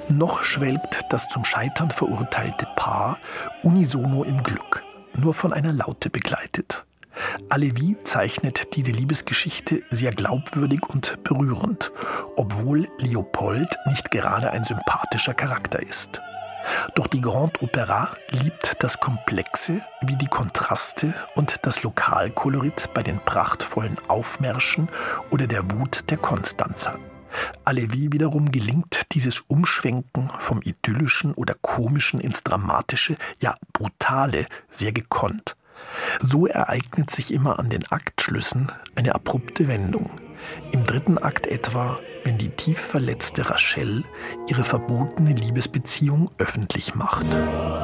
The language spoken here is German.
Noch schwelgt das zum Scheitern verurteilte Paar unisono im Glück, nur von einer Laute begleitet. Alevi zeichnet diese Liebesgeschichte sehr glaubwürdig und berührend, obwohl Leopold nicht gerade ein sympathischer Charakter ist. Doch die Grand Opéra liebt das Komplexe wie die Kontraste und das Lokalkolorit bei den prachtvollen Aufmärschen oder der Wut der Konstanzer. Alevi wiederum gelingt dieses Umschwenken vom Idyllischen oder Komischen ins Dramatische, ja Brutale, sehr gekonnt. So ereignet sich immer an den Aktschlüssen eine abrupte Wendung. Im 3. Akt etwa, wenn die tief verletzte Rachel ihre verbotene Liebesbeziehung öffentlich macht.